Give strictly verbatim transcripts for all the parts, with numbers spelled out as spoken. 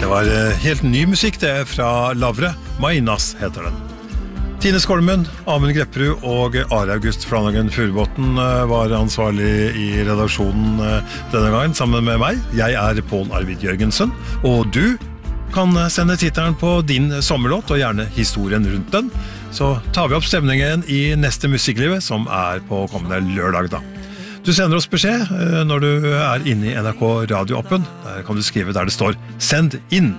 var helt ny musikk det fra Lavre, Mainas heter den. Tine Skolmen, Amund Grepperud og Are August Flanagan Furubotn var ansvarlig i redaksjonen denne gangen sammen med meg. Jeg er Pål Arvid Jørgensen, og du kan sende tittelen på din sommerlåt og gjerne historien rundt den. Så tar vi opp stemningen i neste Musikklivet som er på kommende lørdag da. Du sender oss beskjed når du er inne i N R K radioappen. Der kan du skrive der det står «Send inn».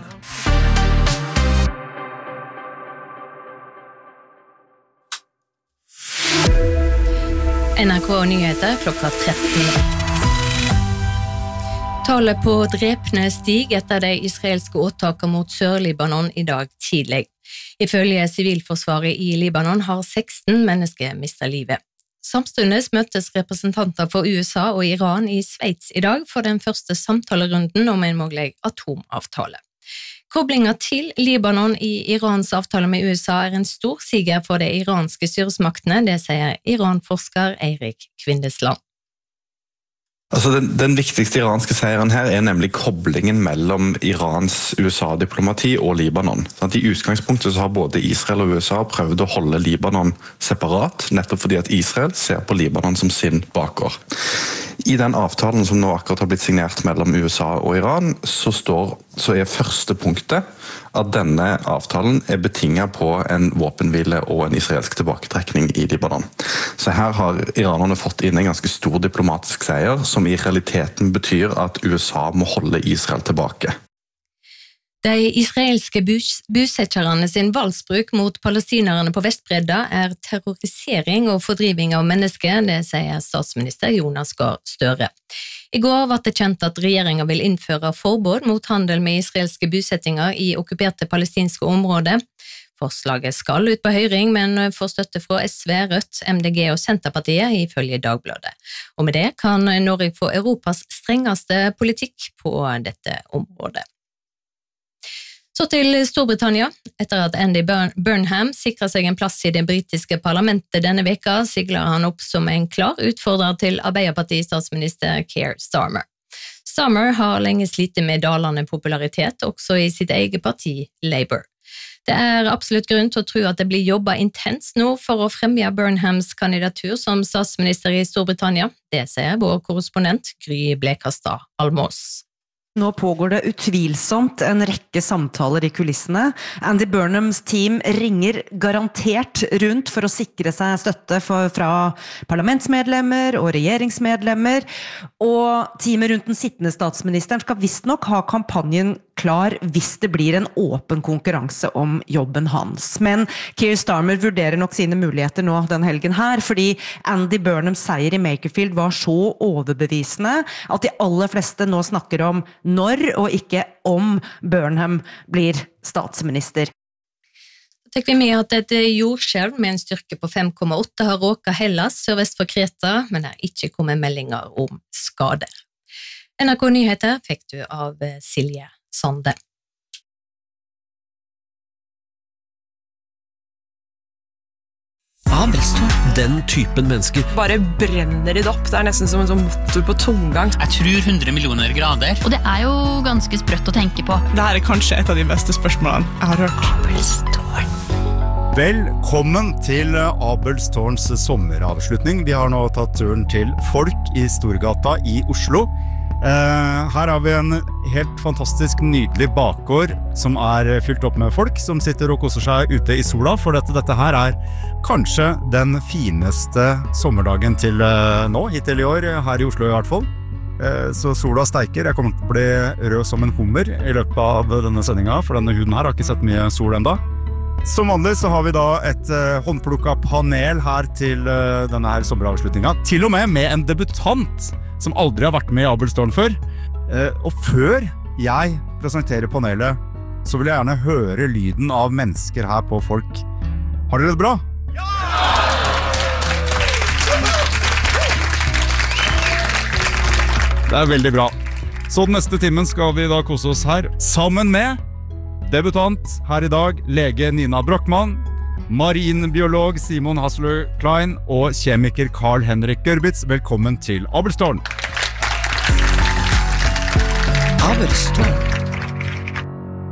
N R K Nyheter klokka tretten. Tallet på drepne stig etter de israelske åtaker mot Sør-Libanon i dag tidlig. Ifølge Sivilforsvaret i Libanon har seksten mennesker mistet livet. Samstundes møtes representanter for U S A og Iran i Sveits i dag for den første samtalerunden om en mulig atomavtale. Koblingen til Libanon i Irans avtale med U S A er en stor siger for de iranske styresmaktene, det sier Iran-forsker Eirik Kvindesland. Altså den, den viktigste iranske seieren her er nemlig koblingen mellom Irans U S A-diplomati og Libanon. Sånn, I utgangspunktet så har både Israel og U S A prøvd å holde Libanon separat, nettopp fordi at Israel ser på Libanon som sin bakgård. I den avtalen som nå akkurat har blitt signert mellom U S A og Iran, så, står, så er første punktet at denne avtalen er betinget på en våpenhvile og en israelsk tilbaketrekning i Libanon. Så her har iranerne fått inn en ganske stor diplomatisk seier, som i realiteten betyr at U S A må holde Israel tilbake. De israelske bus- busetjerne sin valgsbruk mot palestinerne på Vestbredda er terrorisering og fordriving av mennesker, det sier statsminister Jonas Gahr Støre. I går var det kjent at regjeringen vil innføre forbud mot handel med israelske busettinger i okkuperte palestinske områder. Forslaget skal ut på høring, men får støtte fra S V, Rødt, M D G og Senterpartiet ifølge Dagbladet. Og med det kan Norge få Europas strengeste politikk på dette området. Så til Storbritannia. Etter at Andy Burnham sikret seg en plass i det britiske parlamentet denne veka, sigler han opp som en klar utfordrer til Arbeiderparti-statsminister Keir Starmer. Starmer har lenge slitt med dalende popularitet, også i sitt eget parti, Labour. Det er absolutt grunn til å tro at det blir jobbet intenst nå for å fremje Burnhams kandidatur som statsminister i Storbritannia. Det sier vår korrespondent Gry Blekastad Almås. Nå pågår det utvilsomt en rekke samtaler i kulissene. Andy Burnhams team ringer garantert rundt for å sikre seg støtte for, fra parlamentsmedlemmer og regjeringsmedlemmer, og teamet rundt den sittende statsministeren skal visst nok ha kampanjen klar hvis det blir en åpen konkurranse om jobben hans. Men Keir Starmer vurderer nok sine muligheter nå den helgen her, fordi Andy Burnhams seier i Makerfield var så overbevisende at de aller fleste nå snakker om når og ikke om Burnham blir statsminister. Så tenker vi med at et jordskjelv med en styrke på fem komma åtte har råket Hellas sørvest for Kreta, men det er ikke kommet meldinger om skader. N R K Nyheter fikk du av Silje Sande. Abelstårn. Den typen mennesker. Bare brenner det opp. Det er nesten som en sånn motor på tomgang. Jeg tror hundre millioner grader. Og det er jo ganske sprøtt å tenke på. Det her er kanskje et av de beste spørsmålene jeg har hørt. Abelstårn. Velkommen til Abelstårns sommeravslutning. Vi har nå tatt turen til Folk i Storgata i Oslo. Uh, her har vi en helt fantastisk nydelig bakgård som er fylt opp med folk som sitter og koser seg ute i sola, for dette, dette her er kanskje den fineste sommerdagen til uh, nå, hittil i år, her i Oslo i hvert fall. Uh, så sola steiker, jeg kommer til å bli rød som en hummer i løpet av denne sendingen, for denne huden her har ikke sett mye sol enda. Som vanlig så har vi da et uh, håndplukket panel her til uh, denne her sommeravslutningen, til og med med en debutant som aldri har vært med i Abelstårn før. Eh, og før jeg presenterer panelet, så vil jeg gjerne høre lyden av mennesker her på Folk. Har dere det bra? Ja! Det er veldig bra. Så den neste timen skal vi da kose oss her, sammen med debutant her i dag, lege Nina Brockmann, marinbiolog Simon Hassler Klein og kjemiker Carl Henrik Gørbitz. Velkommen til Abelstårn. Abelstårn.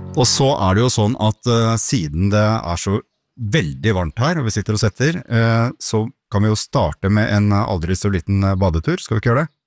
Og så er det jo sånn at uh, siden det er så veldig varmt her, og vi sitter og setter, uh, så kan vi jo starte med en aldri så liten badetur. Skal vi ikke gjøre det?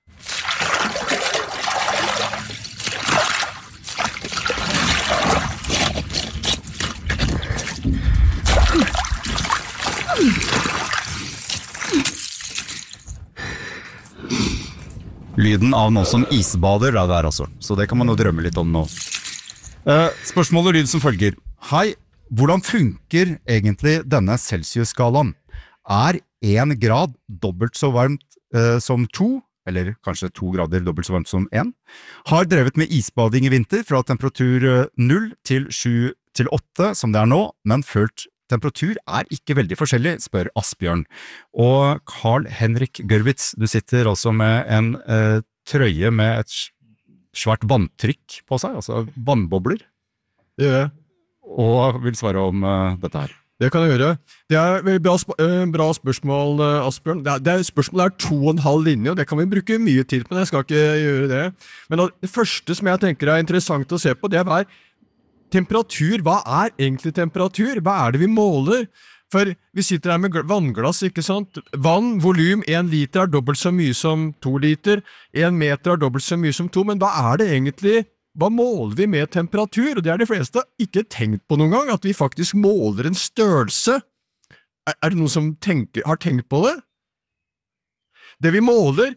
Lyden av noen som isbader er der altså, så det kan man jo drømme litt om nå. Uh, spørsmålet lyd som følger. Hei, hvordan funker egentlig denne Celsius-skalaen? Er en grad dobbelt så varmt uh, som to, eller kanskje to grader dobbelt så varmt som en? Har drevet med isbading i vinter fra temperatur null til sju til åtte, som det er nå, men følt temperatur er ikke veldig forskjellig, spør Asbjørn. Og Carl Henrik Gørvitz, du sitter altså med en eh, trøye med et svært vanntrykk på seg, altså vannbobler. Det gjør jeg. Og vil svare om eh, dette her. Det kan jeg gjøre. Det er et bra, bra spørsmål, Asbjørn. Det, er, det er, spørsmålet er to og en halv linje, og det kan vi bruke mye tid på, men jeg skal ikke gjøre det. Men det første som jeg tenker er interessant å se på, det er temperatur. Hva er egentlig temperatur? Hva er det vi måler? For vi sitter her med vannglass, ikke sant? Vann, volym, en liter er dobbelt så mye som to liter, en meter er dobbelt så mye som to, men hva er det egentlig? Hva måler vi med temperatur? Og det er de fleste ikke tenkt på noen gang, at vi faktisk måler en størrelse. Er, er det noen som tenker, har tenkt på det? Det vi måler,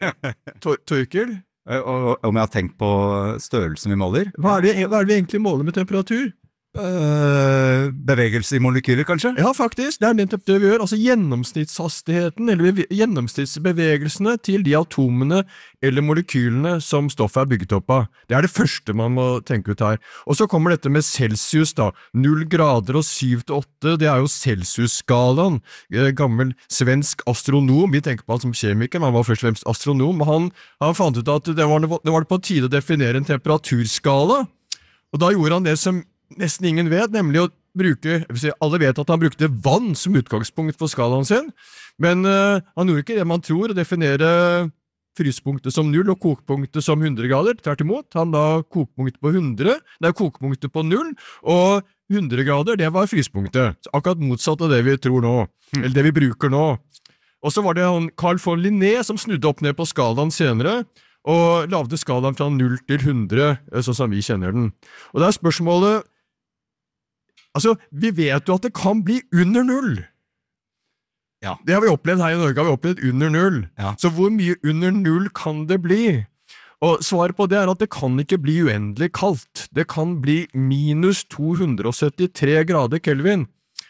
Torkel, Og om jeg har tenkt på størrelsen vi måler? Hva er det, hva er det vi egentlig måler med temperatur? Uh, bevegelse i molekyler, kanskje? Ja, faktisk. Det er nettopp det vi gjør. Altså gjennomsnittshastigheten, eller gjennomsnittsbevegelsene til de atomene eller molekylene som stoffet er bygget opp av. Det er det første man må tenke ut her. Og så kommer dette med Celsius da. null grader og syv til åtte, det er jo Celsius-skalaen. Gammel svensk astronom, vi tenker på han som kjemiker, men han var først og fremst astronom, og han, han fant ut at det var, det var på tide å definere en temperaturskala. Og da gjorde han det som nesten ingen vet, nemlig å bruke, jeg vil si, alle vet at han brukte vann som utgangspunkt for skalaen sin, men uh, han gjorde ikke det man tror, å definere fryspunktet som null og kokepunktet som hundre grader, tvert imot, han da kokepunktet på hundre, det er kokepunktet på null, og hundre grader, det var fryspunktet, så akkurat motsatt av det vi tror nå, mm. eller det vi bruker nå. Og så var det han Carl von Linné som snudde opp ned på skalaen senere, og lavde skalaen fra null til hundre, sånn som vi kjenner den. Og det er spørsmålet, altså, vi vet jo at det kan bli under null. Ja. Det har vi opplevd her i Norge, har vi opplevd under null. Ja. Så hvor mye under null kan det bli? Og svaret på det er at det kan ikke bli uendelig kaldt. Det kan bli minus to hundre syttitre grader Kelvin.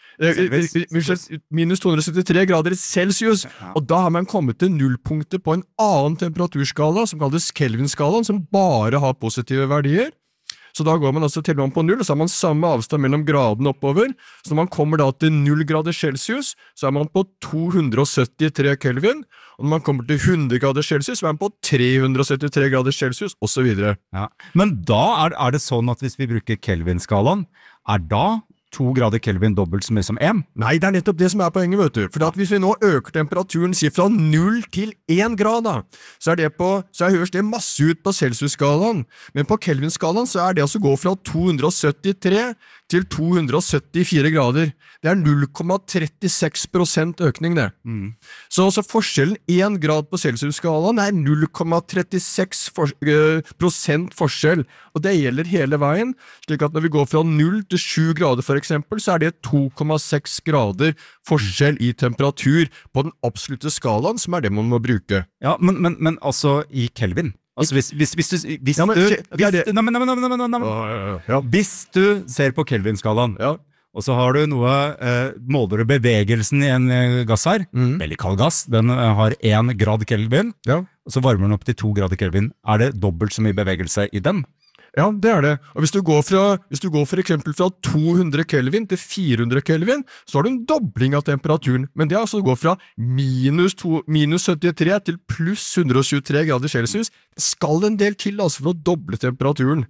Minus to hundre syttitre grader Celsius, og da har man kommet til nullpunktet på en annen temperaturskala, som kalles Kelvin-skalaen, som bare har positive verdier. Så da går man altså til man på null, og så har man samme avstand mellom gradene oppover. Så når man kommer da til null grader Celsius, så er man på to hundre syttitre Kelvin, og når man kommer til hundre grader Celsius, så er man på tre hundre syttitre grader Celsius, og så videre. Ja. Men da er, er det sånn at hvis vi bruker Kelvin-skalaen, er da to grader Kelvin dobbelt så mye som en? Nei, det er nettopp det som er poenget, vet du. For at hvis vi nå øker temperaturen, sier fra null til en grad, da, så er det på, så høres det masse ut på Celsius-skalaen. Men på Kelvin-skalaen så er det altså gå fra to hundre syttitre til to hundre syttifire grader. Det er null komma trettiseks prosent økning, det. Mm. Så, så forskjellen en grad på Celsius-skalaen er null komma trettiseks prosent forskjell. Og det gjelder hele veien, slik at når vi går fra null til sju grader for eksempel, så er det to komma seks grader forskjell i temperatur på den absolutte skalaen, som er det man må bruke. Ja, men, men, men altså i Kelvin? Altså hvis, hvis, hvis, du, hvis, ja, men, du, hvis, hvis, nei, nei, nei, nei, nei, nei. Ja, ja, ja. Hvis du ser på Kelvin-skalaen, ja. Og så har du noe, eh, måler du bevegelsen i en eh, gass her, mm. veldig kald gass, den eh, har en grad Kelvin, ja. Og så varmer den opp til to grader Kelvin. Er det dobbelt så mye bevegelse i den? Ja, det er det. Og hvis du går fra, hvis du går for eksempel fra to hundre Kelvin til fire hundre Kelvin, så har du en dobling av temperaturen. Men det er altså å gå fra minus, to, minus syttitre til pluss hundre tjuetre grader Celsius. Det skal en del til altså for å doble temperaturen.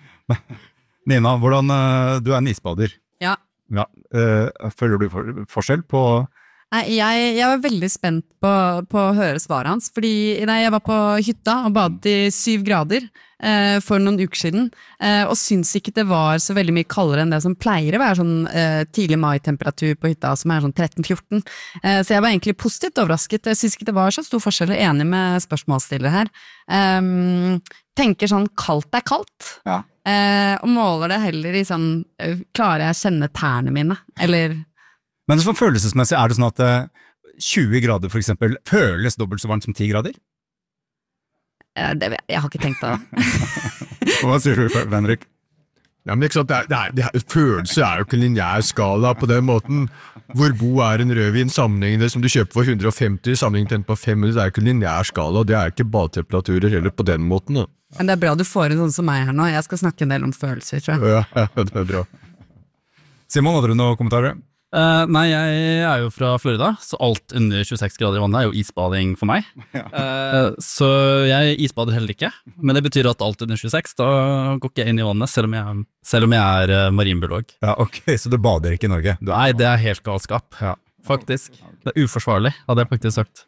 Nina, hvordan, du er en isbader. Ja. Ja, øh, føler du for, forskjell på Nei, jeg, jeg var veldig spent på, på å høre svaret hans, fordi nei, jeg var på hytta og badet i syv grader eh, for noen uker siden, eh, og syns ikke det var så veldig mye kaldere enn det som pleier å være sånn eh, tidlig mai-temperatur på hytta, som er sånn tretten fjorten. Eh, så jeg var egentlig positivt overrasket. Jeg syns ikke det var så stor forskjell, og enig med spørsmålsstiller her. Um, tenker sånn, kaldt er kaldt, Ja. eh, og måler det heller i sånn, eh, klarer jeg å kjenne tærne mine, eller... Men sånn følelsesmessig, er det sånn at eh, tjue grader for eksempel føles dobbelt så varmt som ti grader? Ja, det, jeg har ikke tenkt på det. Hva sier du, Henrik? Ja, men ikke sant, det er, det er, det er, følelse er jo ikke en lineær skala på den måten. Hvor god er en rødvin sammenlignende som du kjøper for hundre og femti sammenlignet til en på fem hundre, det er jo ikke en lineær skala, og det er ikke badetemperaturer heller på den måten. Da. Men det er bra du får en sånn som meg her nå, jeg skal snakke en del om følelser, tror jeg. Ja, ja, det er bra. Simon, hadde du noen kommentarer? Uh, nei, jeg er jo fra Florida, så alt under tjueseks grader i vannet er jo isbading for meg. Ja. Uh, så jeg isbader heller ikke, men det betyr at alt under tjueseks, da går ikke jeg inn i vannet, selv om jeg, selv om jeg er uh, marinbiolog. Ja, ok, så du bader ikke i Norge? Du... Nei, det er helt galskap, ja. Faktisk. Det er uforsvarlig, hadde jeg faktisk sagt.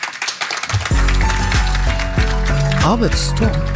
Arbeidstårn.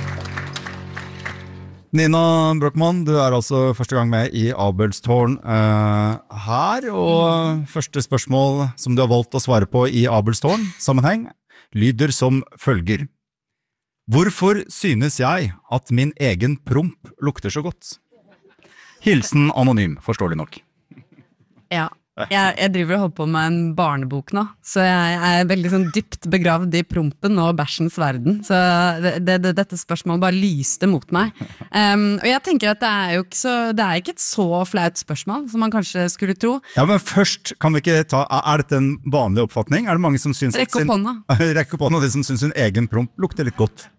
Nina Brochmann, du er altså første gang med i Abelstårn uh, her, og første spørsmål som du har valgt å svare på i Abelstårn-sammenheng, lyder som følger. Hvorfor synes jeg at min egen promp lukter så godt? Hilsen anonym, forståelig nok. Ja, jeg, jeg driver og holder på med en barnebok nå, så jeg er veldig sånn dypt begravd i prompen og bæsjens verden, så det, det, dette spørsmålet bare lyste mot meg. Um, og jeg tenker at det er jo ikke, så, det er ikke et så flaut spørsmål som man kanskje skulle tro. Ja, men først kan vi ikke ta, er dette en vanlig oppfatning? Er det mange som synes Rekk opp hånda. Rekk opp hånda, de som synes sin egen promp lukter litt godt.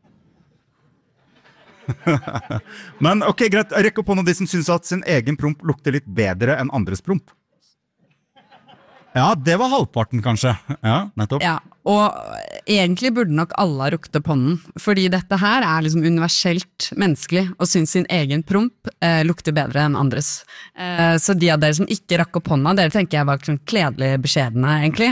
Men ok, greit, rekk opp hånda de som synes at sin egen promp lukter litt bedre enn andres promp. Ja, det var halvparten kanskje. Ja, nettopp. Ja, og egentlig burde nok alle ha rukket opp hånden, fordi dette her er liksom universelt menneskelig, og synes sin egen promp eh, lukter bedre enn andres. Eh, så de av dere som ikke rakk opp hånda, dere tenker jeg var sånn kledelig beskjedende, egentlig.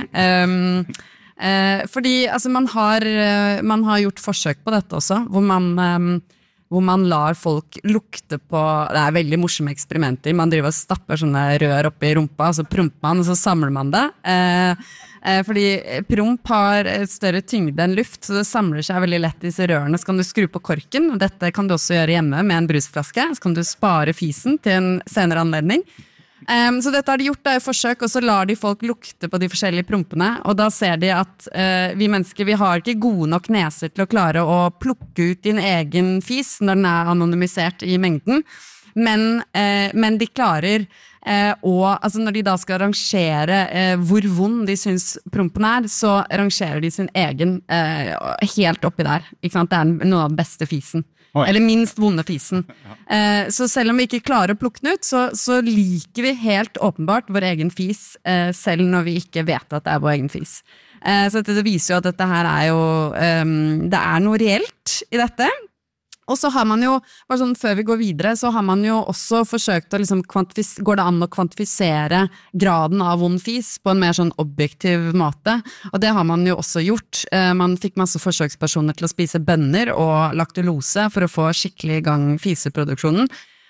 Um, eh, fordi altså, man, har, man har gjort forsøk på dette også, hvor man... Um, hvor man lar folk lukte på, det er veldig morsomme eksperimenter, man driver og stapper sånne rør opp i rumpa, og så promper man, og så samler man det. Eh, eh, fordi promp har større tyngde enn luft, så det samler seg veldig lett i disse rørene. Så kan du skru på korken, og dette kan du også gjøre hjemme med en brusflaske, så kan du spare fisen til en senere anledning. Um, så dette har de gjort da i forsøk, og så lar de folk lukte på de forskjellige prompene, og da ser de at uh, vi mennesker, vi har ikke gode nok neser til å klare å plukke ut din egen fis når den er anonymisert i mengden, men, uh, men de klarer uh, å, altså når de da skal rangere uh, hvor vond de synes prompen er, så rangerer de sin egen uh, helt oppi der, ikke sant? Det er noe av den beste fisen. Eller minst vonde fisen. Eh, så selv om vi ikke klarer å plukke den ut, så, så liker vi helt åpenbart vår egen fis, eh, selv når vi ikke vet at det er vår egen fis. Eh, så dette viser jo at dette her er jo, um, det er noe reelt i dette. Og så har man jo, bare sånn før vi går videre, så har man jo også forsøkt å liksom kvantifisere, går det an å kvantifisere graden av vond fis på en mer sånn objektiv måte, og det har man jo også gjort. Man fikk masse forsøkspersoner til å spise bønner og laktulose for å få skikkelig i gang fiseproduksjonen.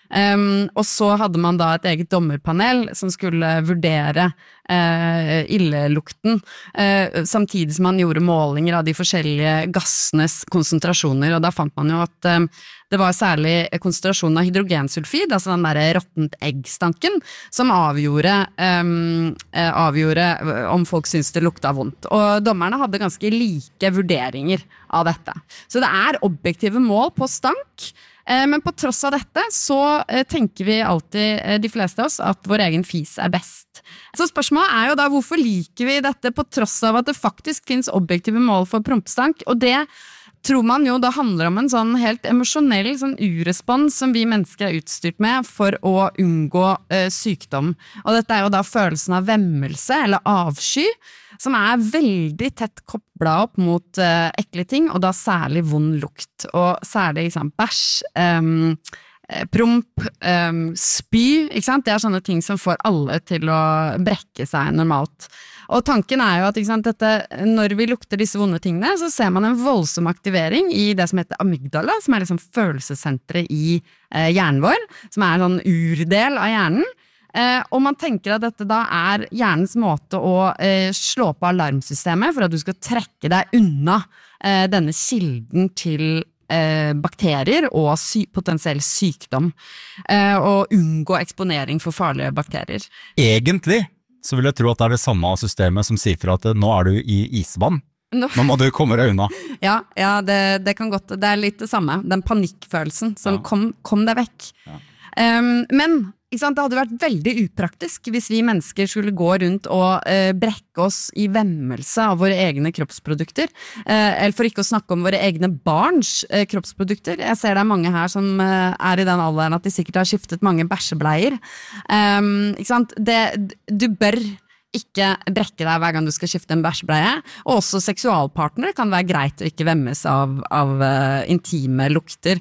Um, og så hadde man da et eget dommerpanel som skulle vurdere uh, ildelukten, uh, samtidig som man gjorde målinger av de forskjellige gassenes konsentrasjoner, og da fant man jo at um, det var særlig konsentrasjonen av hydrogensulfid, altså den der råttent eggstanken, som avgjorde, um, uh, avgjorde om folk syntes det lukta vondt. Og dommerne hadde ganske like vurderinger av dette. Så det er objektive mål på stank. Men på tross av dette så tenker vi alltid, de fleste av oss, at vår egen fis er best. Så spørsmålet er jo da, hvorfor liker vi dette på tross av at det faktisk finnes objektive mål for prompstank? Og det tror man jo da handler om en sånn helt emosjonell sånn urespons som vi mennesker er utstyrt med for å unngå uh, sykdom. Og dette er jo da følelsen av vemmelse eller avsky, som er veldig tett koblet opp mot uh, ekle ting, og da særlig vond lukt, og særlig liksom, bæsj, um, promp, um, spy, ikke sant? Det er sånne ting som får alle til å brekke seg normalt. Og tanken er jo at ikke sant, dette, når vi lukter disse vonde tingene, så ser man en voldsom aktivering i det som heter amygdala, som er liksom følelsessentret i eh, hjernen vår, som er en sånn urdel av hjernen. Eh, og man tenker at dette da er hjernens måte å eh, slå på alarmsystemet for at du skal trekke deg unna eh, denne kilden til eh, bakterier og sy- potensiell sykdom, eh, og unngå eksponering for farlige bakterier. Egentlig så vil jeg tro at det er det samme systemet som sier for at nå er du i isvann. Nå, nå må du komme deg unna. Ja, ja det, det kan godt, det er litt det samme. Den panikkfølelsen som ja. kom, kom deg vekk. Ja. Um, men ikke sant, det hadde vært veldig upraktisk hvis vi mennesker skulle gå rundt og uh, brekke oss i vemmelse av våre egne kroppsprodukter, uh, eller for ikke å snakke om våre egne barns uh, kroppsprodukter. Jeg ser det er mange her som uh, er i den alderen at de sikkert har skiftet mange bæsjebleier. Um, ikke sant? Det, du bør ikke brekke deg hver gang du skal skifte en bæsjebleie, og også seksualpartnere kan være greit å ikke vemmes av, av uh, intime lukter.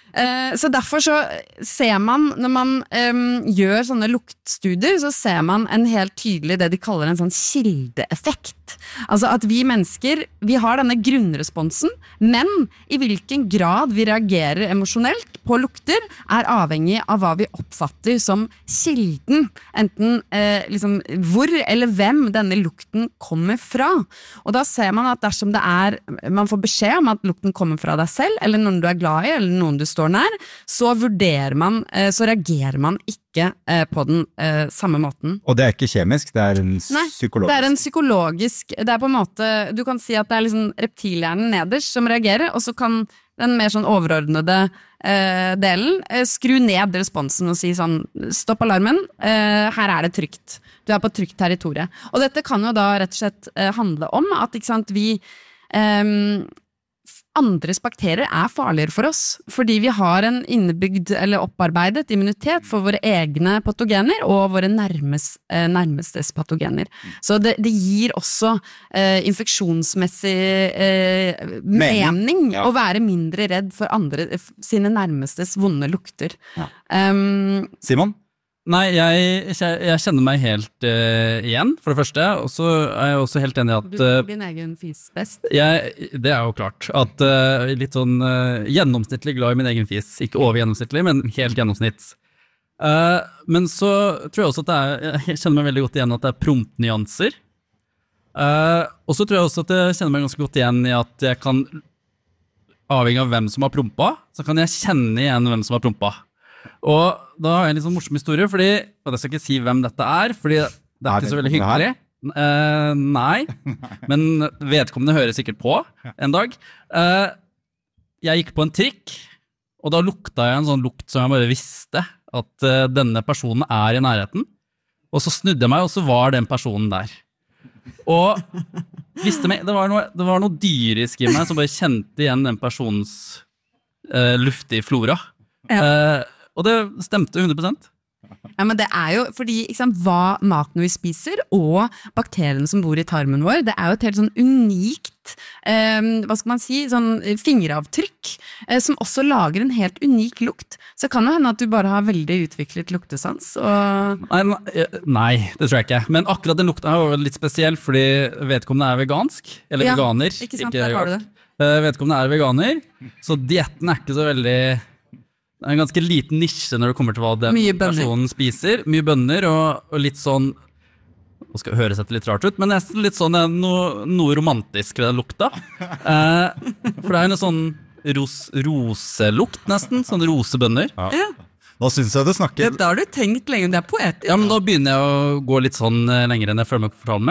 Så derfor så ser man, når man um, gjør sånne luktstudier, så ser man en helt tydelig det de kaller en sånn kildeeffekt. Altså at vi mennesker, vi har denne grunnresponsen, men i hvilken grad vi reagerer emosjonelt på lukter er avhengig av hva vi oppfatter som kilden, enten eh, liksom hvor eller hvem denne lukten kommer fra. Og da ser man at dersom det er, man får beskjed om at lukten kommer fra deg selv, eller noen du er glad i, eller noen du står nær, så vurderer man, så reagerer man ikke på den eh, samme måten. Og det er ikke kjemisk, det er en Nei, psykologisk? Det er en psykologisk, det er på en måte, du kan si at det er liksom reptilhjernen nederst som reagerer, og så kan den mer sånn overordnede eh, delen eh, skru ned responsen og si sånn, stopp alarmen, eh, her er det trygt. Du er på trygt territorie. Og dette kan jo da rett og slett eh, handle om at, ikke sant, vi eh, andres bakterier er farligere for oss, fordi vi har en innebygd eller opparbeidet immunitet for våre egne patogener og våre nærmest, eh, nærmestes patogener. Så det, det gir også eh, infeksjonsmessig eh, mening ja. Å være mindre redd for andre, sine nærmestes vonde lukter. Ja. Um, Simon? Nei, jeg, jeg kjenner meg helt uh, igjen, for det første, og så er jeg også helt enig at... Du er din egen fis best. Jeg, det er jo klart, at uh, litt sånn uh, gjennomsnittlig glad i min egen fis, ikke over gjennomsnittlig, men helt gjennomsnitt. Uh, men så tror jeg også at det er, jeg kjenner meg veldig godt igjen at det er prompnyanser, uh, og så tror jeg også at jeg kjenner meg ganske godt igjen i at jeg kan, avhengig av hvem som har prompa, så kan jeg kjenne igjen hvem som har prompa. Og da har jeg en litt sånn morsom historie, fordi, og jeg skal ikke si hvem dette er, fordi det er ikke så veldig hyggelig. Uh, nei, men vedkommende hører sikkert på en dag. Uh, jeg gikk på en trikk, og da lukta jeg en sånn lukt som jeg bare visste, at uh, denne personen er i nærheten. Og så snudde jeg meg, og så var den personen der. Og visste meg, det var noe, det var noe dyrisk i meg som bare kjente igjen den personens uh, luftige flora. Ja. Uh, Og det stemte hundre prosent. Ja, men det er jo fordi ikke sant, hva maten vi spiser og bakteriene som bor i tarmen vår, det er jo et helt sånn unikt, eh, hva skal man si, sånn fingeravtrykk, eh, som også lager en helt unik lukt. Så kan det hende at du bare har veldig utviklet luktesans. Og... Nei, nei, det tror jeg ikke. Men akkurat den lukten er jo litt spesiell, fordi vedkommende er vegansk, eller ja, veganer. Ikke sant, ikke, der har du det. Uh, vedkommende er veganer, så dietten er ikke så veldig... Det er en ganske liten nisje når det kommer til hva den personen spiser. Mye bønner og, og litt sånn, nå skal det høres etter litt rart ut, men nesten litt sånn noe, noe romantisk ved den lukta. Eh, for det er jo en sånn ros, roselukt nesten, sånn rosebønner. Ja. Ja. Nå synes jeg du snakker... Da har du tenkt lenge, det er poetisk. Ja, men nå begynner jeg å gå litt sånn lenger enn jeg føler meg komfortabel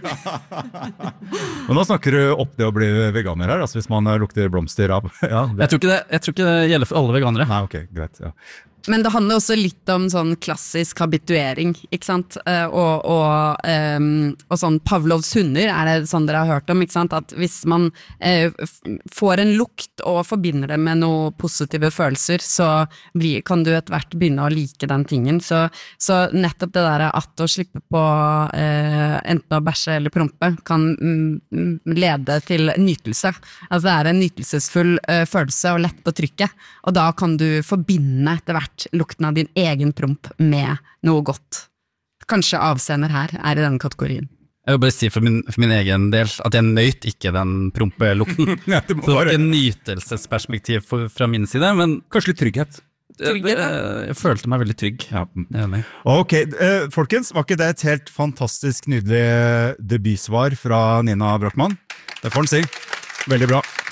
med. Men nå snakker du opp det å bli veganer her, altså hvis man lukter blomster av. Ja, jeg, tror ikke det, jeg tror ikke det gjelder for alle veganere. Nei, ok, greit, ja. Men det handler også litt om sånn klassisk habituering, ikke sant? Og, og, um, og sånn Pavlovs hunder er det sånn dere har hørt om, ikke sant? At hvis man uh, får en lukt og forbinder det med noen positive følelser, så blir, kan du etter hvert begynne å like den tingen. Så, så nettopp det der at å slippe på uh, enten å bæsje eller prompe kan mm, lede til nytelse. Altså det er en nytelsesfull uh, følelse og lett på trykket, og da kan du forbinde etter hvert lukten av din egen promp med noe godt. Kanskje avsender her er i denne kategorien. Jeg vil bare si for min, for min egen del at jeg nøyt ikke den prompelukten. Ja, det må Så det var være- ikke en nytelsesperspektiv for, fra min side, men Kanskje litt trygghet. jeg, jeg, jeg følte meg veldig trygg. Ja. Jeg er enig. Ok, eh, folkens, var ikke det et helt fantastisk nydelig debutsvar fra Nina Brochmann? Det får den si. Veldig bra.